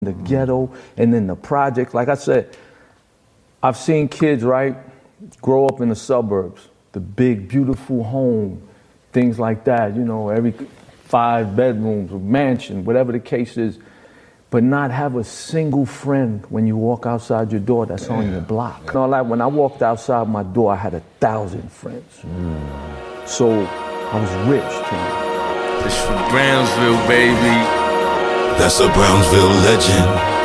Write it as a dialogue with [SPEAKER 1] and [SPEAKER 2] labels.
[SPEAKER 1] the ghetto and then the projects. Like I said, I've seen kids, right, grow up in the suburbs, the big, beautiful home, things like that, you know, every 5 bedrooms, mansion, whatever the case is, but not have a single friend when you walk outside your door that's on your block. You know, like when I walked outside my door, I had 1,000 friends. So I was rich, Tim.
[SPEAKER 2] It's from Brownsville, baby.
[SPEAKER 3] That's a Brownsville legend.